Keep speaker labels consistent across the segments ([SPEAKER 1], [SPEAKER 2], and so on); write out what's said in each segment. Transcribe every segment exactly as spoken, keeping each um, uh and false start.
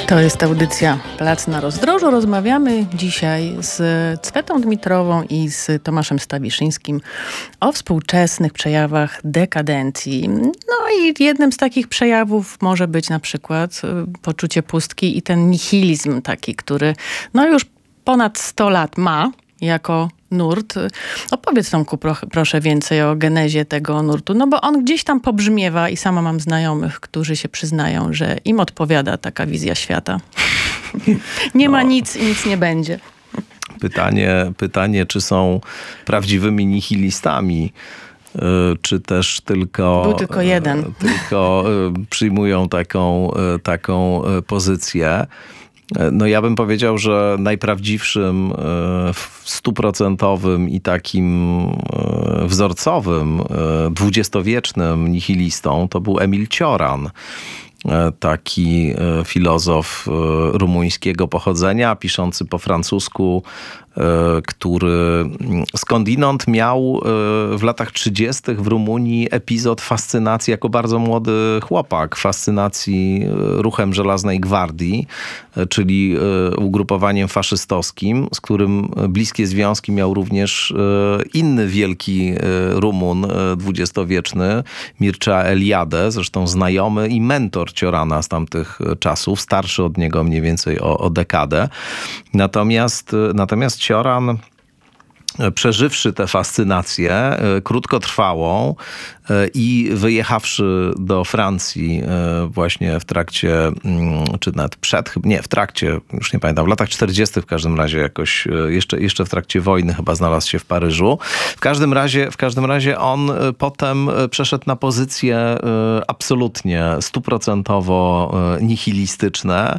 [SPEAKER 1] To jest audycja Plac na Rozdrożu. Rozmawiamy dzisiaj z Cwetą Dmitrową i z Tomaszem Stawiszyńskim o współczesnych przejawach dekadencji. No i jednym z takich przejawów może być na przykład poczucie pustki i ten nihilizm taki, który no już ponad sto lat ma jako nurt. Opowiedz, Tomku, pro, proszę więcej o genezie tego nurtu, no bo on gdzieś tam pobrzmiewa i sama mam znajomych, którzy się przyznają, że im odpowiada taka wizja świata. Nie ma no. nic i nic nie będzie.
[SPEAKER 2] Pytanie, pytanie, czy są prawdziwymi nihilistami, czy też tylko...
[SPEAKER 1] Był tylko jeden.
[SPEAKER 2] Tylko przyjmują taką, taką pozycję. No ja bym powiedział, że najprawdziwszym, stuprocentowym i takim wzorcowym, dwudziestowiecznym nihilistą to był Emil Cioran. Taki filozof rumuńskiego pochodzenia, piszący po francusku, który skądinąd miał w latach trzydziestych w Rumunii epizod fascynacji jako bardzo młody chłopak, fascynacji ruchem Żelaznej Gwardii, czyli ugrupowaniem faszystowskim, z którym bliskie związki miał również inny wielki Rumun dwudziestowieczny, Mircea Eliade, zresztą znajomy i mentor Ciorana z tamtych czasów, starszy od niego mniej więcej o, o dekadę. Natomiast, natomiast Cioran, przeżywszy tę fascynację krótkotrwałą i wyjechawszy do Francji właśnie w trakcie, czy nawet przed, nie, w trakcie, już nie pamiętam, w latach czterdziestych w każdym razie jakoś, jeszcze, jeszcze w trakcie wojny chyba znalazł się w Paryżu. W każdym razie, w każdym razie on potem przeszedł na pozycje absolutnie stuprocentowo nihilistyczne.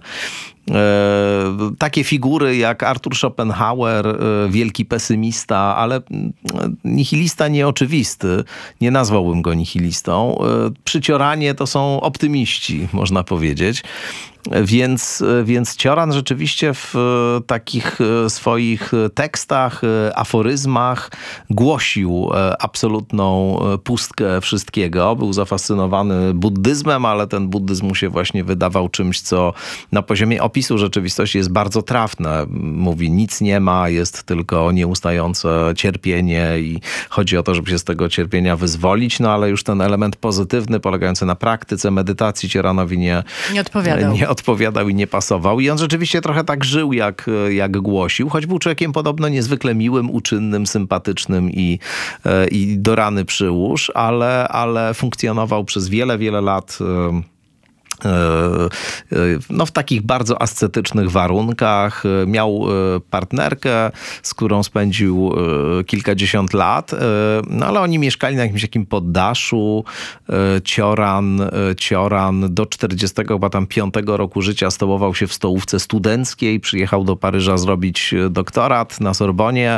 [SPEAKER 2] Takie figury jak Arthur Schopenhauer, wielki pesymista, ale nihilista nieoczywisty. Nie nazwałbym go nihilistą. Przy Cioranie to są optymiści, można powiedzieć. Więc, więc Cioran rzeczywiście w takich swoich tekstach, aforyzmach głosił absolutną pustkę wszystkiego. Był zafascynowany buddyzmem, ale ten buddyzm mu się właśnie wydawał czymś, co na poziomie opisu rzeczywistości jest bardzo trafne. Mówi, nic nie ma, jest tylko nieustające cierpienie i chodzi o to, żeby się z tego cierpienia wyzwolić, no ale już ten element pozytywny polegający na praktyce, medytacji Cioranowi nie,
[SPEAKER 1] nie odpowiadał.
[SPEAKER 2] Nie odpowiadał i nie pasował. I on rzeczywiście trochę tak żył, jak, jak głosił, choć był człowiekiem podobno niezwykle miłym, uczynnym, sympatycznym i, i do rany przyłóż, ale, ale funkcjonował przez wiele, wiele lat no w takich bardzo ascetycznych warunkach. Miał partnerkę, z którą spędził kilkadziesiąt lat, no ale oni mieszkali na jakimś takim poddaszu. Cioran, Cioran do czterdziestego chyba tam piątego roku życia stołował się w stołówce studenckiej, przyjechał do Paryża zrobić doktorat na Sorbonie.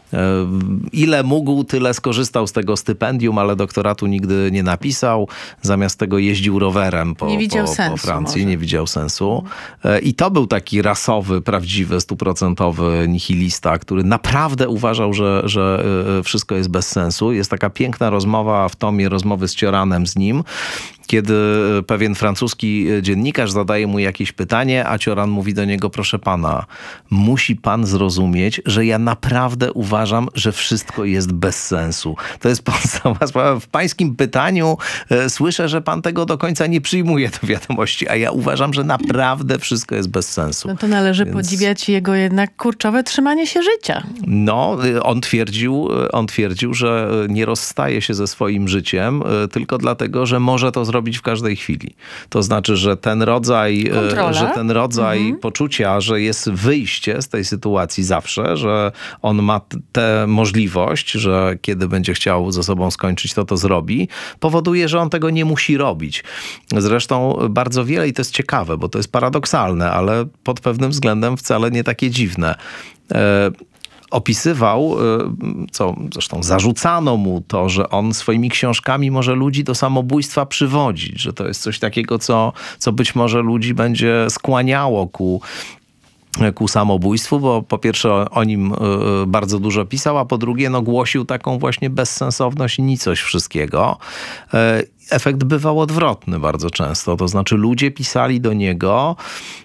[SPEAKER 2] Ile mógł, tyle skorzystał z tego stypendium, ale doktoratu nigdy nie napisał. Zamiast tego jeździł rowerem po,
[SPEAKER 1] nie widział
[SPEAKER 2] po,
[SPEAKER 1] sensu,
[SPEAKER 2] po Francji.
[SPEAKER 1] może.
[SPEAKER 2] Nie widział sensu. I to był taki rasowy, prawdziwy, stuprocentowy nihilista, który naprawdę uważał, że, że wszystko jest bez sensu. Jest taka piękna rozmowa w tomie Rozmowy z Cioranem z nim, kiedy pewien francuski dziennikarz zadaje mu jakieś pytanie, a Cioran mówi do niego, proszę pana, musi pan zrozumieć, że ja naprawdę uważam, że wszystko jest bez sensu. To jest podstawowa sprawa. W pańskim pytaniu e, słyszę, że pan tego do końca nie przyjmuje do wiadomości, a ja uważam, że naprawdę wszystko jest bez sensu.
[SPEAKER 1] No to należy Więc... podziwiać jego jednak kurczowe trzymanie się życia.
[SPEAKER 2] No, on twierdził, on twierdził, że nie rozstaje się ze swoim życiem tylko dlatego, że może to zrobić w każdej chwili. To znaczy, że ten rodzaj,
[SPEAKER 1] Kontrola.
[SPEAKER 2] że ten rodzaj mhm. poczucia, że jest wyjście z tej sytuacji zawsze, że on ma tę możliwość, że kiedy będzie chciał ze sobą skończyć, to to zrobi, powoduje, że on tego nie musi robić. Zresztą bardzo wiele, i to jest ciekawe, bo to jest paradoksalne, ale pod pewnym względem wcale nie takie dziwne. E, opisywał, co zresztą zarzucano mu to, że on swoimi książkami może ludzi do samobójstwa przywodzić, że to jest coś takiego, co, co być może ludzi będzie skłaniało ku ku samobójstwu, bo po pierwsze o nim bardzo dużo pisał, a po drugie no, głosił taką właśnie bezsensowność i nicość wszystkiego. Efekt bywał odwrotny bardzo często. To znaczy ludzie pisali do niego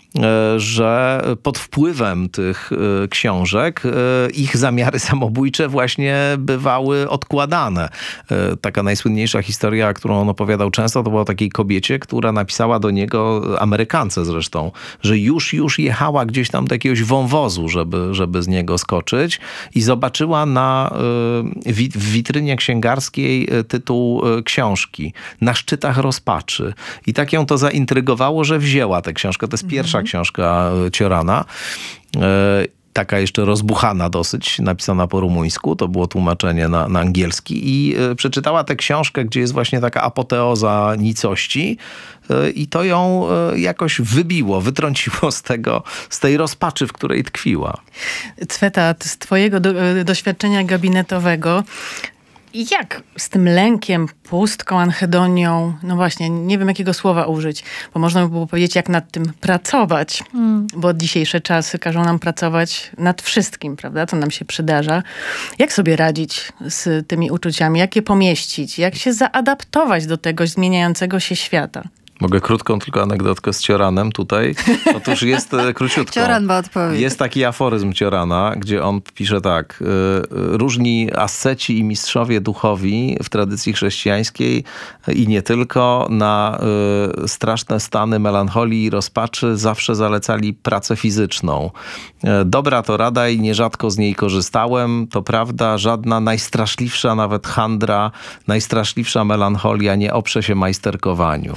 [SPEAKER 2] że pod wpływem tych książek ich zamiary samobójcze właśnie bywały odkładane. Taka najsłynniejsza historia, którą on opowiadał często, to była o takiej kobiecie, która napisała do niego, Amerykance zresztą, że już, już jechała gdzieś tam do jakiegoś wąwozu, żeby, żeby z niego skoczyć i zobaczyła na, w witrynie księgarskiej tytuł książki Na szczytach rozpaczy. I tak ją to zaintrygowało, że wzięła tę książkę. To jest mhm. pierwsza książka Ciorana. Taka jeszcze rozbuchana dosyć, napisana po rumuńsku. To było tłumaczenie na, na angielski. I y, przeczytała tę książkę, gdzie jest właśnie taka apoteoza nicości. Y, I to ją y, jakoś wybiło, wytrąciło z tego, z tej rozpaczy, w której tkwiła.
[SPEAKER 1] Cweta, z twojego do, doświadczenia gabinetowego, jak z tym lękiem, pustką, anhedonią, no właśnie, nie wiem jakiego słowa użyć, bo można by było powiedzieć, jak nad tym pracować, mm. bo dzisiejsze czasy każą nam pracować nad wszystkim, prawda, co nam się przydarza. Jak sobie radzić z tymi uczuciami, jak je pomieścić, jak się zaadaptować do tego zmieniającego się świata?
[SPEAKER 2] Mogę krótką tylko anegdotkę z Cioranem tutaj. Otóż jest króciutko.
[SPEAKER 3] Cioran ma odpowiedź.
[SPEAKER 2] Jest taki aforyzm Ciorana, gdzie on pisze tak. Różni asceci i mistrzowie duchowi w tradycji chrześcijańskiej i nie tylko na straszne stany melancholii i rozpaczy zawsze zalecali pracę fizyczną. Dobra to rada i nierzadko z niej korzystałem. To prawda, żadna najstraszliwsza nawet handra, najstraszliwsza melancholia nie oprze się majsterkowaniu.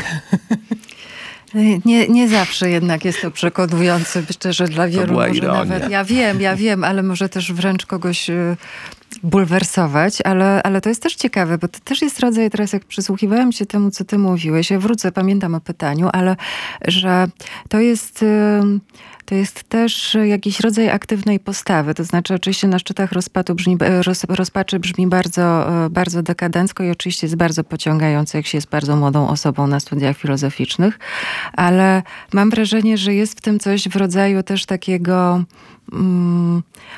[SPEAKER 3] Nie, nie zawsze jednak jest to przekonujące. Myślę, że dla wielu może ironia. Nawet... Ja wiem, ja wiem, ale może też wręcz kogoś bulwersować, ale, ale to jest też ciekawe, bo to też jest rodzaj, teraz jak przysłuchiwałem się temu, co ty mówiłeś, ja wrócę, pamiętam o pytaniu, ale że to jest... To jest też jakiś rodzaj aktywnej postawy. To znaczy oczywiście na szczytach rozpadu brzmi, roz, rozpaczy brzmi bardzo, bardzo dekadencko i oczywiście jest bardzo pociągające, jak się jest bardzo młodą osobą na studiach filozoficznych. Ale mam wrażenie, że jest w tym coś w rodzaju też takiego... Mm,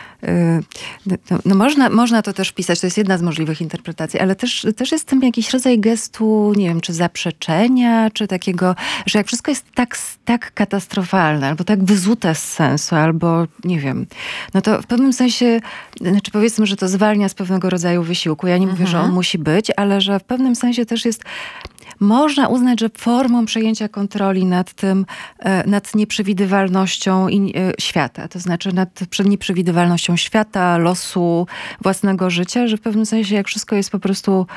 [SPEAKER 3] No, no można, można to też pisać, to jest jedna z możliwych interpretacji, ale też, też jest w tym jakiś rodzaj gestu, nie wiem, czy zaprzeczenia, czy takiego, że jak wszystko jest tak, tak katastrofalne, albo tak wyzute z sensu, albo nie wiem, no to w pewnym sensie, znaczy powiedzmy, że to zwalnia z pewnego rodzaju wysiłku. Ja nie mówię, mhm. że on musi być, ale że w pewnym sensie też jest... Można uznać, że formą przejęcia kontroli nad tym, nad nieprzewidywalnością świata, to znaczy nad nieprzewidywalnością świata, losu, własnego życia, że w pewnym sensie jak wszystko jest po prostu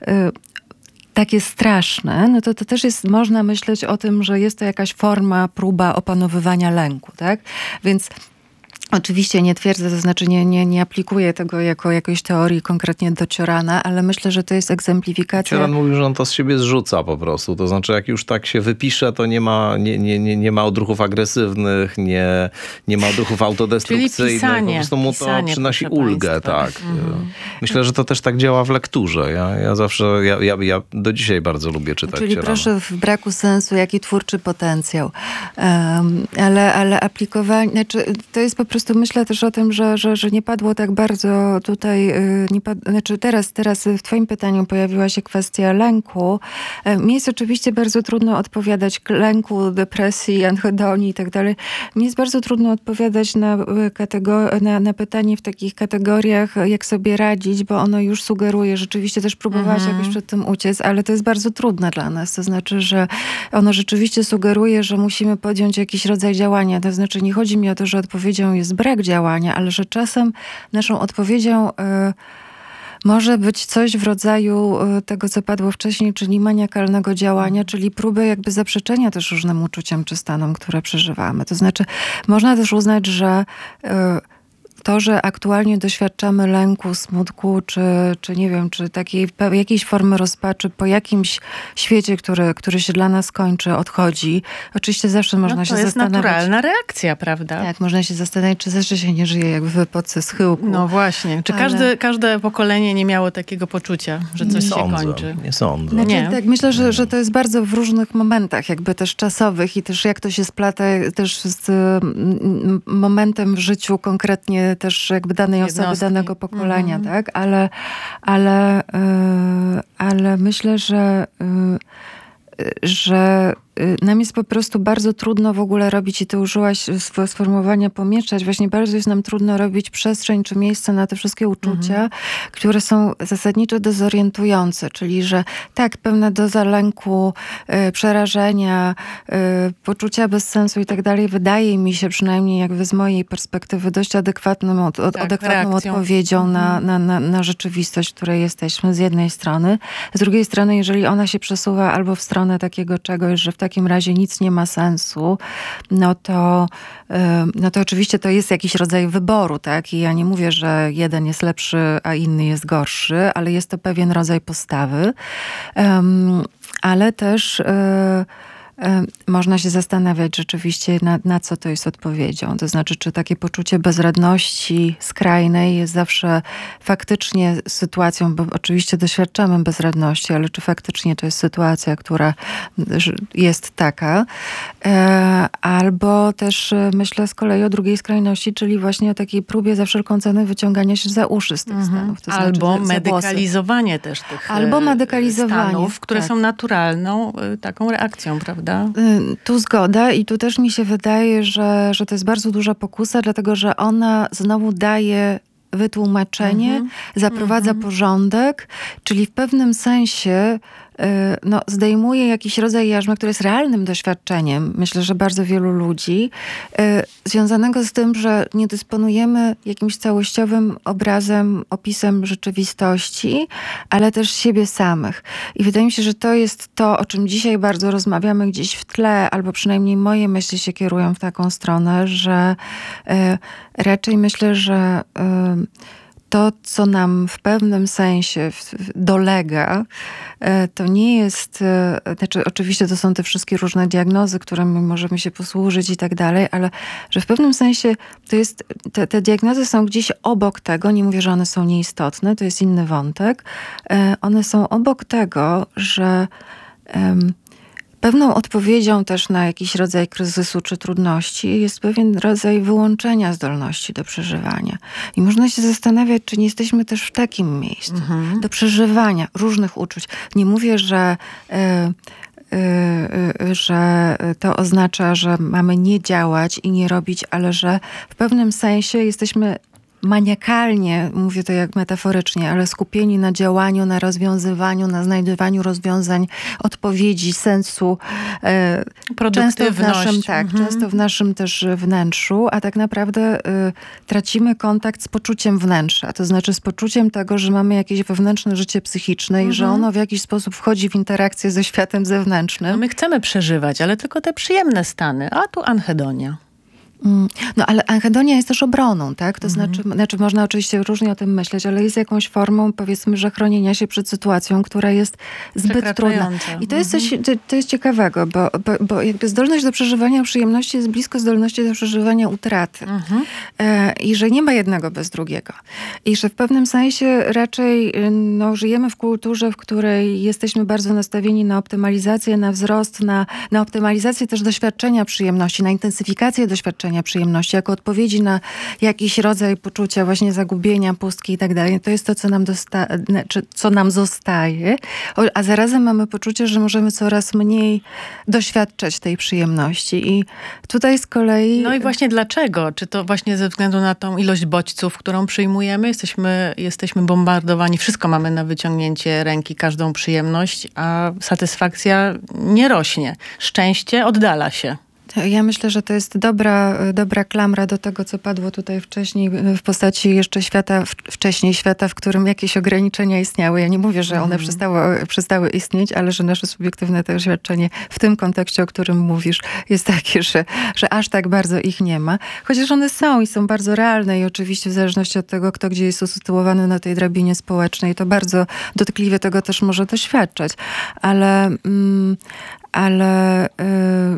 [SPEAKER 3] takie straszne, no to, to też jest, można myśleć o tym, że jest to jakaś forma, próba opanowywania lęku, tak? Więc oczywiście nie twierdzę, to znaczy nie, nie, nie aplikuję tego jako jakiejś teorii konkretnie do Ciorana, ale myślę, że to jest egzemplifikacja.
[SPEAKER 2] Cioran mówił, że on to z siebie zrzuca po prostu. To znaczy jak już tak się wypisze, to nie ma, nie, nie, nie, nie ma odruchów agresywnych, nie, nie ma odruchów autodestrukcyjnych.
[SPEAKER 1] Czyli pisanie,
[SPEAKER 2] po prostu mu to przynosi ulgę.
[SPEAKER 1] Państwa.
[SPEAKER 2] Tak. Mhm. Myślę, że to też tak działa w lekturze. Ja, ja zawsze, ja, ja, ja do dzisiaj bardzo lubię czytać
[SPEAKER 3] Czyli
[SPEAKER 2] Ciorana.
[SPEAKER 3] proszę w braku sensu, jaki twórczy potencjał. Um, ale, ale aplikowanie, znaczy to jest po prostu, myślę też o tym, że, że, że nie padło tak bardzo tutaj, nie pad, znaczy teraz, teraz w twoim pytaniu pojawiła się kwestia lęku. Mi jest oczywiście bardzo trudno odpowiadać lęku, depresji, anhedonii i tak dalej. Mi jest bardzo trudno odpowiadać na, kategor- na, na pytanie w takich kategoriach, jak sobie radzić, bo ono już sugeruje, rzeczywiście też próbowałaś mhm. jakoś przed tym uciec, ale to jest bardzo trudne dla nas. To znaczy, że ono rzeczywiście sugeruje, że musimy podjąć jakiś rodzaj działania. To znaczy nie chodzi mi o to, że odpowiedzią jest brak działania, ale że czasem naszą odpowiedzią y, może być coś w rodzaju y, tego, co padło wcześniej, czyli maniakalnego działania, czyli próby jakby zaprzeczenia też różnym uczuciom czy stanom, które przeżywamy. To znaczy można też uznać, że y, to, że aktualnie doświadczamy lęku, smutku, czy, czy nie wiem, czy takiej jakiejś formy rozpaczy po jakimś świecie, który, który się dla nas kończy, odchodzi. Oczywiście zawsze można
[SPEAKER 1] no
[SPEAKER 3] się zastanawiać.
[SPEAKER 1] To jest naturalna reakcja, prawda?
[SPEAKER 3] Tak, można się zastanawiać, czy zawsze się nie żyje jakby w epoce schyłku.
[SPEAKER 1] No właśnie. Czy ale... każde, każde pokolenie nie miało takiego poczucia, że coś
[SPEAKER 2] nie
[SPEAKER 1] się
[SPEAKER 2] sądzę,
[SPEAKER 1] kończy?
[SPEAKER 2] Nie sądzę.
[SPEAKER 3] Znaczy,
[SPEAKER 1] nie.
[SPEAKER 3] Tak, myślę, że, że to jest bardzo w różnych momentach, jakby też czasowych i też jak to się splata też z m, momentem w życiu konkretnie też jakby danej
[SPEAKER 1] Jednostki.
[SPEAKER 3] osoby, danego pokolenia,
[SPEAKER 1] mhm.
[SPEAKER 3] tak? Ale, ale, yy, ale myślę, że, yy, że nam jest po prostu bardzo trudno w ogóle robić, i ty użyłaś sformułowania pomieszczać, właśnie bardzo jest nam trudno robić przestrzeń czy miejsce na te wszystkie uczucia, mhm. które są zasadniczo dezorientujące, czyli że tak, pewna doza lęku, y, przerażenia, y, poczucia bezsensu i tak dalej, wydaje mi się przynajmniej jakby z mojej perspektywy dość adekwatną, od, tak, adekwatną odpowiedzią mhm. na, na, na, na rzeczywistość, w której jesteśmy z jednej strony. Z drugiej strony, jeżeli ona się przesuwa albo w stronę takiego czegoś, że w takim razie nic nie ma sensu, no to, no to oczywiście to jest jakiś rodzaj wyboru, tak? I ja nie mówię, że jeden jest lepszy, a inny jest gorszy, ale jest to pewien rodzaj postawy. Um, ale też y, można się zastanawiać rzeczywiście, na, na co to jest odpowiedzią. To znaczy, czy takie poczucie bezradności skrajnej jest zawsze faktycznie sytuacją, bo oczywiście doświadczamy bezradności, ale czy faktycznie to jest sytuacja, która jest taka. Albo też myślę z kolei o drugiej skrajności, czyli właśnie o takiej próbie za wszelką cenę wyciągania się za uszy z tych mhm. stanów. To
[SPEAKER 1] Albo
[SPEAKER 3] znaczy,
[SPEAKER 1] medykalizowanie też tych
[SPEAKER 3] Albo medykalizowanie,
[SPEAKER 1] stanów, które
[SPEAKER 3] tak.
[SPEAKER 1] są naturalną taką reakcją, prawda?
[SPEAKER 3] Tu zgoda i tu też mi się wydaje, że, że to jest bardzo duża pokusa, dlatego że ona znowu daje wytłumaczenie, mhm. zaprowadza mhm. porządek, czyli w pewnym sensie no, zdejmuje jakiś rodzaj jarzma, który jest realnym doświadczeniem, myślę, że bardzo wielu ludzi, związanego z tym, że nie dysponujemy jakimś całościowym obrazem, opisem rzeczywistości, ale też siebie samych. I wydaje mi się, że to jest to, o czym dzisiaj bardzo rozmawiamy gdzieś w tle, albo przynajmniej moje myśli się kierują w taką stronę, że raczej myślę, że to, co nam w pewnym sensie dolega, to nie jest, znaczy oczywiście to są te wszystkie różne diagnozy, którymi możemy się posłużyć i tak dalej, ale że w pewnym sensie to jest, te, te diagnozy są gdzieś obok tego, nie mówię, że one są nieistotne, to jest inny wątek, one są obok tego, że um, pewną odpowiedzią też na jakiś rodzaj kryzysu czy trudności jest pewien rodzaj wyłączenia zdolności do przeżywania. I można się zastanawiać, czy nie jesteśmy też w takim miejscu, mhm. do przeżywania różnych uczuć. Nie mówię, że, y, y, y, że to oznacza, że mamy nie działać i nie robić, ale że w pewnym sensie jesteśmy maniakalnie, mówię to jak metaforycznie, ale skupieni na działaniu, na rozwiązywaniu, na znajdowaniu rozwiązań, odpowiedzi, sensu. E, często w naszym, tak, mhm. często w naszym też wnętrzu, a tak naprawdę e, tracimy kontakt z poczuciem wnętrza. To znaczy z poczuciem tego, że mamy jakieś wewnętrzne życie psychiczne mhm. i że ono w jakiś sposób wchodzi w interakcję ze światem zewnętrznym.
[SPEAKER 1] No my chcemy przeżywać, ale tylko te przyjemne stany, a tu anhedonia.
[SPEAKER 3] No ale anhedonia jest też obroną, tak? To mhm. znaczy, znaczy, można oczywiście różnie o tym myśleć, ale jest jakąś formą, powiedzmy, że chronienia się przed sytuacją, która jest zbyt trudna. I to jest coś, to jest ciekawego, bo, bo, bo jakby zdolność do przeżywania przyjemności jest blisko zdolności do przeżywania utraty. Mhm. E, I że nie ma jednego bez drugiego. I że w pewnym sensie raczej no, żyjemy w kulturze, w której jesteśmy bardzo nastawieni na optymalizację, na wzrost, na, na optymalizację też doświadczenia przyjemności, na intensyfikację doświadczenia przyjemności, jako odpowiedzi na jakiś rodzaj poczucia właśnie zagubienia, pustki i tak dalej. To jest to, co nam, dosta- czy co nam zostaje, a zarazem mamy poczucie, że możemy coraz mniej doświadczać tej przyjemności. I tutaj z kolei...
[SPEAKER 1] No i właśnie dlaczego? Czy to właśnie ze względu na tą ilość bodźców, którą przyjmujemy? Jesteśmy, jesteśmy bombardowani, wszystko mamy na wyciągnięcie ręki, każdą przyjemność, a satysfakcja nie rośnie. Szczęście oddala się.
[SPEAKER 3] Ja myślę, że to jest dobra, dobra klamra do tego, co padło tutaj wcześniej w postaci jeszcze świata, wcześniej świata, w którym jakieś ograniczenia istniały. Ja nie mówię, że one mm. przestały, przestały istnieć, ale że nasze subiektywne doświadczenie w tym kontekście, o którym mówisz, jest takie, że, że aż tak bardzo ich nie ma. Chociaż one są i są bardzo realne i oczywiście w zależności od tego, kto gdzie jest usytuowany na tej drabinie społecznej, to bardzo dotkliwie tego też może doświadczać. Ale, mm, ale yy,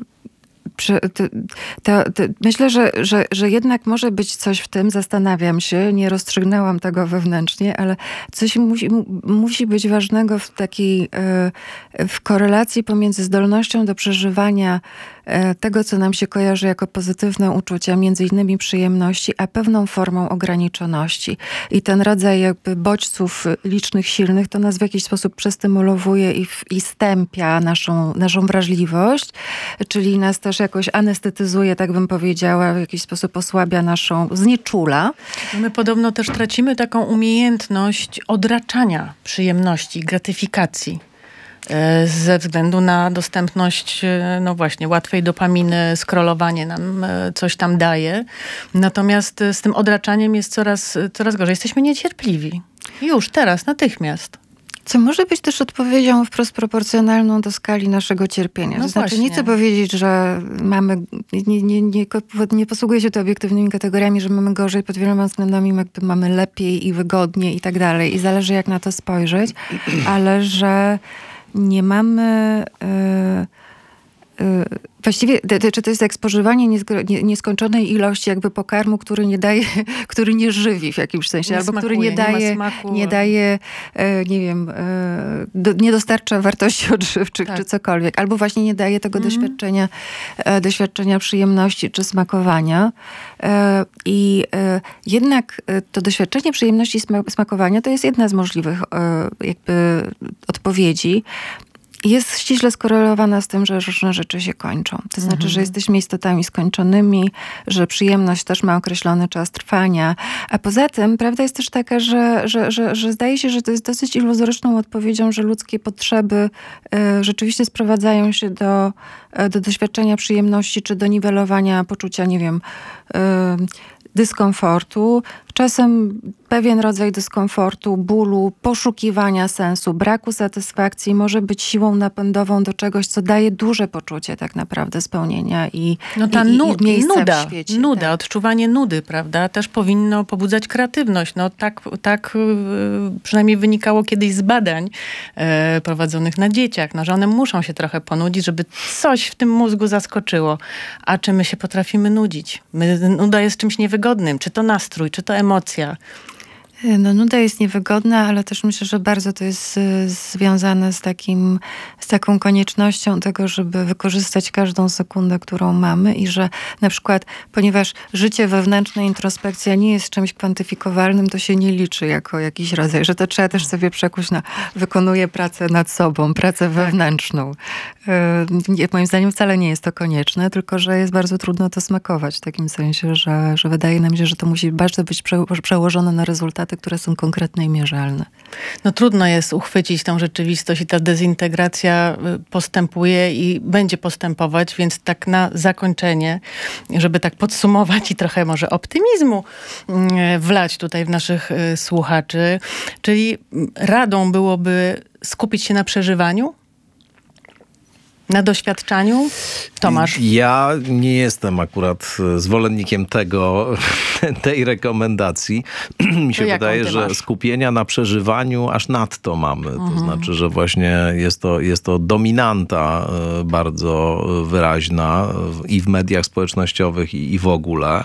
[SPEAKER 3] To, to, to, myślę, że, że, że jednak może być coś w tym, zastanawiam się, nie rozstrzygnęłam tego wewnętrznie, ale coś musi, musi być ważnego w takiej, w korelacji pomiędzy zdolnością do przeżywania tego, co nam się kojarzy jako pozytywne uczucia, między innymi przyjemności, a pewną formą ograniczoności. I ten rodzaj jakby bodźców licznych, silnych, to nas w jakiś sposób przestymulowuje i, i stępia naszą, naszą wrażliwość, czyli nas też jakoś anestetyzuje, tak bym powiedziała, w jakiś sposób osłabia naszą, znieczula.
[SPEAKER 1] My podobno też tracimy taką umiejętność odraczania przyjemności, gratyfikacji. Ze względu na dostępność, no właśnie, łatwej dopaminy, scrollowanie nam coś tam daje. Natomiast z tym odraczaniem jest coraz, coraz gorzej. Jesteśmy niecierpliwi. Już, teraz, natychmiast.
[SPEAKER 3] Co może być też odpowiedzią wprost proporcjonalną do skali naszego cierpienia.
[SPEAKER 1] No
[SPEAKER 3] to znaczy
[SPEAKER 1] właśnie.
[SPEAKER 3] nie chcę powiedzieć, że mamy, nie, nie, nie, nie posługuję się tu obiektywnymi kategoriami, że mamy gorzej pod wieloma względami, jakby mamy lepiej i wygodniej i tak dalej. I zależy jak na to spojrzeć, ale że nie mamy... Yy, yy, Właściwie, czy to jest jak spożywanie nieskończonej ilości jakby pokarmu, który nie daje, który nie żywi w jakimś sensie,
[SPEAKER 1] nie
[SPEAKER 3] albo
[SPEAKER 1] smakuje,
[SPEAKER 3] który nie daje,
[SPEAKER 1] nie, smaku,
[SPEAKER 3] nie daje, nie wiem, do, nie dostarcza wartości odżywczych,
[SPEAKER 1] tak.
[SPEAKER 3] czy cokolwiek, albo właśnie nie daje tego
[SPEAKER 1] mm.
[SPEAKER 3] doświadczenia, doświadczenia przyjemności, czy smakowania. I jednak to doświadczenie przyjemności smakowania to jest jedna z możliwych jakby odpowiedzi. Jest ściśle skorelowana z tym, że różne rzeczy się kończą. To znaczy, mhm. że jesteśmy istotami skończonymi, że przyjemność też ma określony czas trwania. A poza tym prawda jest też taka, że, że, że, że zdaje się, że to jest dosyć iluzoryczną odpowiedzią, że ludzkie potrzeby y, rzeczywiście sprowadzają się do, y, do doświadczenia przyjemności, czy do niwelowania poczucia, nie wiem, y, dyskomfortu. Czasem pewien rodzaj dyskomfortu, bólu, poszukiwania sensu, braku satysfakcji może być siłą napędową do czegoś, co daje duże poczucie tak naprawdę spełnienia i,
[SPEAKER 1] no ta
[SPEAKER 3] i, i,
[SPEAKER 1] nu-
[SPEAKER 3] i miejsca
[SPEAKER 1] nuda,
[SPEAKER 3] w świecie.
[SPEAKER 1] Nuda,
[SPEAKER 3] tak.
[SPEAKER 1] odczuwanie nudy, prawda, też powinno pobudzać kreatywność. No tak, tak yy, przynajmniej wynikało kiedyś z badań yy, prowadzonych na dzieciach, no, że one muszą się trochę ponudzić, żeby coś w tym mózgu zaskoczyło. A czy my się potrafimy nudzić? My, nuda jest czymś niewygodnym. Czy to nastrój, czy to emocja?
[SPEAKER 3] No, nuda jest niewygodna, ale też myślę, że bardzo to jest y, związane z takim, z taką koniecznością tego, żeby wykorzystać każdą sekundę, którą mamy i że na przykład, ponieważ życie wewnętrzne, introspekcja nie jest czymś kwantyfikowalnym, to się nie liczy jako jakiś rodzaj, że to trzeba też sobie przekuć na wykonuję pracę nad sobą, pracę wewnętrzną. Y, moim zdaniem wcale nie jest to konieczne, tylko że jest bardzo trudno to smakować w takim sensie, że, że wydaje nam się, że to musi bardzo być prze, przełożone na rezultaty, które są konkretne i mierzalne.
[SPEAKER 1] No trudno jest uchwycić tą rzeczywistość i ta dezintegracja postępuje i będzie postępować, więc tak na zakończenie, żeby tak podsumować i trochę może optymizmu wlać tutaj w naszych słuchaczy, czyli radą byłoby skupić się na przeżywaniu? Na doświadczaniu? Tomasz?
[SPEAKER 2] Ja nie jestem akurat zwolennikiem tego, tej rekomendacji. Mi się wydaje, że skupienia na przeżywaniu aż nadto mamy. Mhm. To znaczy, że właśnie jest to, jest to dominanta bardzo wyraźna i w mediach społecznościowych, i, i w ogóle.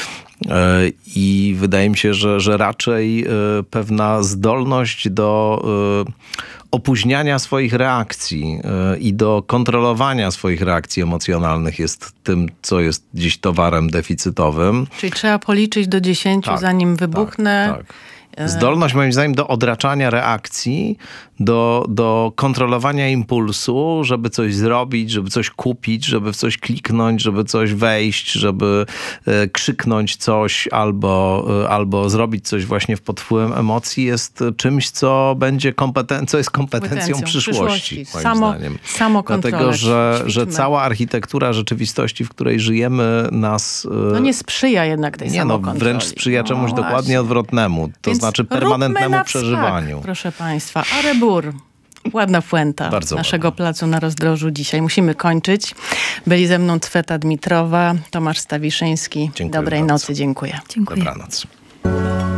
[SPEAKER 2] I wydaje mi się, że, że raczej pewna zdolność do opóźniania swoich reakcji i do kontrolowania swoich reakcji emocjonalnych jest tym, co jest dziś towarem deficytowym.
[SPEAKER 1] Czyli trzeba policzyć do dziesięciu, tak, zanim wybuchnę.
[SPEAKER 2] Tak, tak. Zdolność moim zdaniem do odraczania reakcji, do, do kontrolowania impulsu, żeby coś zrobić, żeby coś kupić, żeby w coś kliknąć, żeby coś wejść, żeby e, krzyknąć coś albo, e, albo zrobić coś właśnie pod wpływem emocji jest czymś, co będzie kompeten- co jest kompetencją przyszłości, przyszłości. Moim
[SPEAKER 1] samo,
[SPEAKER 2] zdaniem.
[SPEAKER 1] Samo
[SPEAKER 2] Dlatego, że, że cała architektura rzeczywistości, w której żyjemy, nas... E,
[SPEAKER 1] no nie sprzyja jednak tej
[SPEAKER 2] nie,
[SPEAKER 1] samokontroli.
[SPEAKER 2] No, wręcz sprzyja
[SPEAKER 1] no
[SPEAKER 2] czemuś
[SPEAKER 1] właśnie.
[SPEAKER 2] dokładnie odwrotnemu. To
[SPEAKER 1] Więc
[SPEAKER 2] znaczy permanentnemu przeżywaniu.
[SPEAKER 1] Proszę państwa, Arebur. Ładna puenta
[SPEAKER 2] Bardzo
[SPEAKER 1] naszego
[SPEAKER 2] ładna.
[SPEAKER 1] placu na Rozdrożu dzisiaj. Musimy kończyć. Byli ze mną Cweta Dmitrowa, Tomasz Stawiszyński.
[SPEAKER 2] Dziękuję
[SPEAKER 1] Dobrej
[SPEAKER 2] bardzo.
[SPEAKER 1] nocy, dziękuję.
[SPEAKER 3] Dziękuję.
[SPEAKER 2] Dobranoc.